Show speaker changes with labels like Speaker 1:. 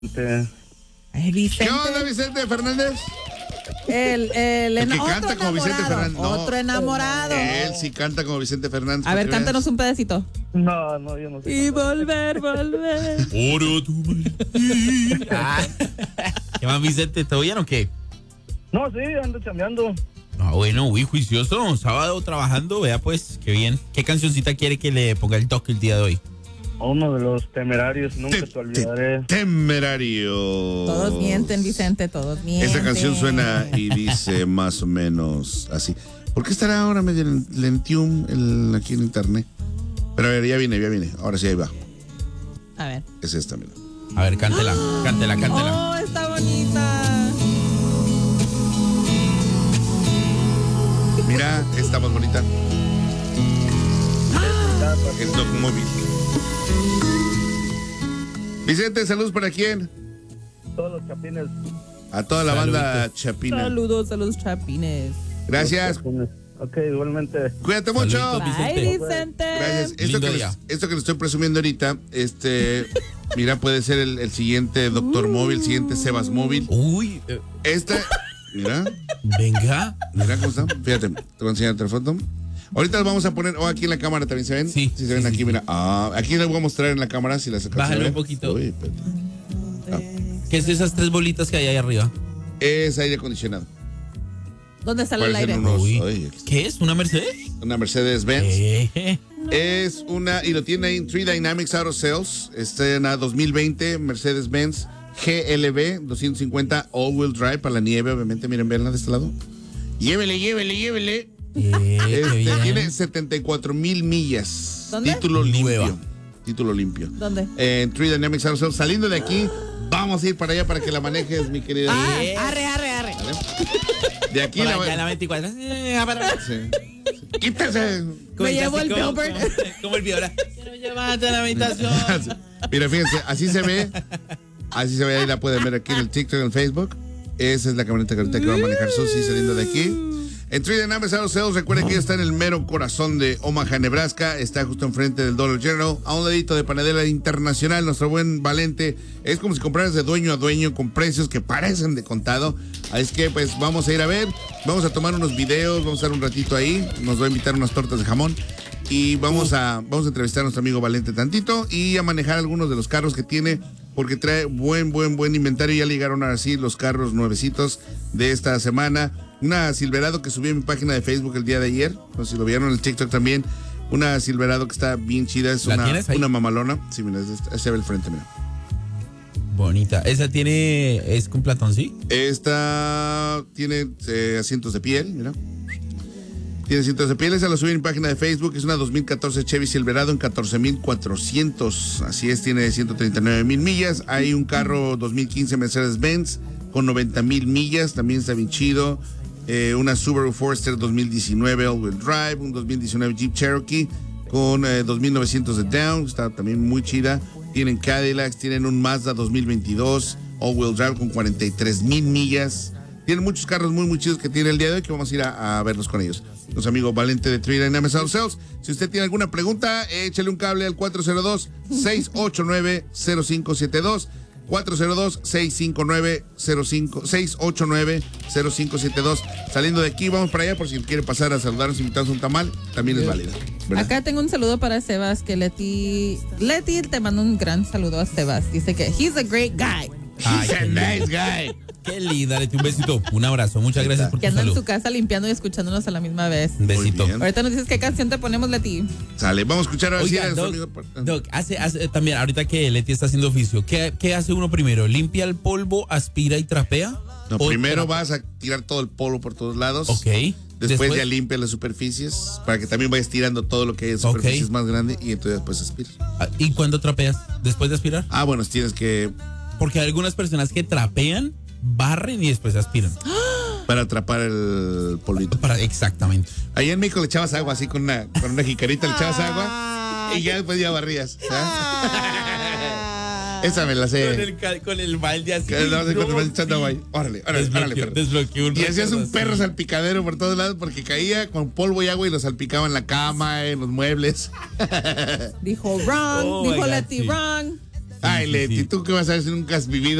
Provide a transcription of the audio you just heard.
Speaker 1: Vicente.
Speaker 2: ¿Qué onda, Vicente Fernández?
Speaker 1: El
Speaker 2: que
Speaker 1: otro
Speaker 2: canta como Vicente
Speaker 1: enamorado,
Speaker 2: Fernández. No,
Speaker 1: otro enamorado.
Speaker 2: Él sí canta como Vicente Fernández.
Speaker 1: A ver, cántanos un pedacito.
Speaker 3: No, yo no sé.
Speaker 1: Y volver.
Speaker 4: Oro tu ¿Qué más, Vicente? ¿Todo bien o qué?
Speaker 3: No, sí, ando chambeando.
Speaker 4: Ah, bueno, muy juicioso. Sábado trabajando, vea pues, qué bien. ¿Qué cancioncita quiere que le ponga el toque el día de hoy?
Speaker 3: Uno de los temerarios, nunca te olvidaré.
Speaker 2: Temerario.
Speaker 1: Todos mienten, Vicente, todos mienten.
Speaker 2: Esta canción suena y dice más o menos así. ¿Por qué estará ahora medio lentium aquí en internet? Pero a ver, ya viene. Ahora sí, ahí va.
Speaker 1: A ver.
Speaker 2: Es esta, mira.
Speaker 4: A ver, cántela.
Speaker 1: Oh, está bonita.
Speaker 2: Mira, está más bonita. El Doc Móvil. Vicente, saludos para quién.
Speaker 3: Todos los chapines.
Speaker 2: A toda la banda chapina.
Speaker 1: Saludos a los chapines.
Speaker 2: Gracias.
Speaker 3: Ok, igualmente.
Speaker 2: Cuídate mucho.
Speaker 4: Saluditos,
Speaker 1: Bye, Vicente.
Speaker 2: Gracias.
Speaker 4: Lindo
Speaker 2: Esto que les estoy presumiendo ahorita, mira, puede ser el siguiente Doctor Móvil, el siguiente Sebas Móvil.
Speaker 4: Uy,
Speaker 2: Mira
Speaker 4: venga.
Speaker 2: cómo está. Fíjate, te voy a enseñar otra foto. Ahorita las vamos a poner, aquí en la cámara también se ven.
Speaker 4: Sí,
Speaker 2: se ven
Speaker 4: sí,
Speaker 2: aquí,
Speaker 4: sí.
Speaker 2: mira. Aquí les voy a mostrar en la cámara si las alcanzan a
Speaker 4: Bájale
Speaker 2: ver.
Speaker 4: un poquito.
Speaker 2: Uy, espérate.
Speaker 4: ¿Qué es esas tres bolitas que hay ahí arriba?
Speaker 2: Es aire acondicionado.
Speaker 1: ¿Dónde sale el
Speaker 2: Parecen
Speaker 1: aire?
Speaker 2: unos,
Speaker 4: Uy,
Speaker 2: ay, aquí está.
Speaker 4: ¿qué es? ¿Una Mercedes?
Speaker 2: Una Mercedes-Benz.
Speaker 4: Eh.
Speaker 2: Es una, y lo tiene ahí en 3 Dynamics Auto Sales. Está en la 2020 Mercedes-Benz GLB 250 All-Wheel Drive para la nieve, obviamente. Miren, veanla de este lado. Llévele.
Speaker 4: Qué bien.
Speaker 2: Tiene 74,000 millas.
Speaker 1: ¿Dónde?
Speaker 2: Título
Speaker 4: Nueva.
Speaker 2: limpio.
Speaker 1: ¿Dónde?
Speaker 2: En 3 Dynamics Auto Sales. Saliendo de aquí, vamos a ir para allá para que la manejes, mi querida.
Speaker 1: Arre.
Speaker 2: De aquí
Speaker 4: Por
Speaker 2: la
Speaker 4: allá en la 24.
Speaker 2: Sí. Quítese.
Speaker 1: Me llevo el Billboard.
Speaker 4: Como el Billboard. Quiero llevarte a la habitación.
Speaker 2: Mira, fíjense, así se ve, ahí la pueden ver aquí en el TikTok, en el Facebook. Esa es la camioneta que ahorita que va a manejar Susi saliendo de aquí. En 3 Dynamics Auto Sales, recuerden que está en el mero corazón de Omaha, Nebraska. Está justo enfrente del Dollar General, a un ladito de Panadera Internacional. Nuestro buen Valente es como si compraras de dueño a dueño con precios que parecen de contado. Así que pues vamos a ir a ver, vamos a tomar unos videos, vamos a estar un ratito ahí. Nos va a invitar unas tortas de jamón. Y vamos a entrevistar a nuestro amigo Valente tantito y a manejar algunos de los carros que tiene, porque trae buen inventario. Ya llegaron ahora sí los carros nuevecitos de esta semana. Una Silverado que subí en mi página de Facebook el día de ayer, no sé si lo vieron en el TikTok también. Una Silverado que está bien chida, es una mamalona. Sí, mira, se ve el frente, mira.
Speaker 4: Bonita. ¿Esa es con Platón, sí?
Speaker 2: Esta tiene asientos de piel, mira. Tiene asientos de piel, esa la subí en mi página de Facebook. Es una 2014 Chevy Silverado en 14,400. Así es, tiene 139,000 millas. Hay un carro 2015 Mercedes-Benz con 90,000 millas, también está bien chido. Una Subaru Forester 2019 All-Wheel Drive, un 2019 Jeep Cherokee con 2,900 de down, está también muy chida. Tienen Cadillacs, tienen un Mazda 2022 All-Wheel Drive con 43,000 millas. Tienen muchos carros muy chidos que tiene el día de hoy, que vamos a ir a verlos con ellos. Los amigos Valente de 3 Dynamics Auto Sales. Si usted tiene alguna pregunta, échale un cable al 402-689-0572. 402-659-0572. Saliendo de aquí, vamos para allá por si quiere pasar a saludarnos, invitarnos a un tamal, también es válido, ¿verdad?
Speaker 1: Acá tengo un saludo para Sebas, que Leti te manda un gran saludo a Sebas. Dice que he's a great guy.
Speaker 2: He's a nice guy.
Speaker 4: Qué linda, Leti, un besito, un abrazo, muchas gracias por tu
Speaker 1: Que anda en
Speaker 4: salud.
Speaker 1: su casa limpiando y escuchándonos a la misma vez.
Speaker 4: Un besito.
Speaker 2: Muy bien.
Speaker 1: Ahorita nos dices qué canción te ponemos, Leti.
Speaker 2: Sale, vamos a escuchar ahora sí
Speaker 4: Oiga,
Speaker 2: a su
Speaker 4: Doc,
Speaker 2: amigo.
Speaker 4: Doc, hace también, ahorita que Leti está haciendo oficio, ¿qué hace uno primero? ¿Limpia el polvo, aspira y trapea?
Speaker 2: No,
Speaker 4: ¿O
Speaker 2: primero
Speaker 4: trapea?
Speaker 2: vas a tirar todo el polvo por todos lados.
Speaker 4: Ok.
Speaker 2: Después ya limpias las superficies para que también vayas tirando todo lo que hay en superficies más grandes y entonces después aspiras.
Speaker 4: ¿Y cuándo trapeas? ¿Después de aspirar?
Speaker 2: Bueno, tienes que
Speaker 4: Porque hay algunas personas que trapean, barren y después aspiran.
Speaker 2: para atrapar el polvito.
Speaker 4: Exactamente.
Speaker 2: Ahí en México le echabas agua así con una jicarita, le echabas agua y ya después ya barrías. Esa me la sé.
Speaker 4: Con el balde así.
Speaker 2: No sé cuánto me vas echando agua ahí. Órale, perro.
Speaker 4: Desbloqueó un
Speaker 2: Y hacías un
Speaker 4: recuerdo
Speaker 2: perro
Speaker 4: así.
Speaker 2: salpicadero por todos lados porque caía con polvo y agua y lo salpicaba en la cama, en los muebles.
Speaker 1: Dijo wrong,
Speaker 4: Oh,
Speaker 1: dijo
Speaker 4: my God,
Speaker 1: Leti
Speaker 4: sí.
Speaker 1: wrong.
Speaker 2: Ay,
Speaker 4: sí,
Speaker 2: Leti,
Speaker 4: sí.
Speaker 2: ¿tú qué vas a ver si nunca has vivido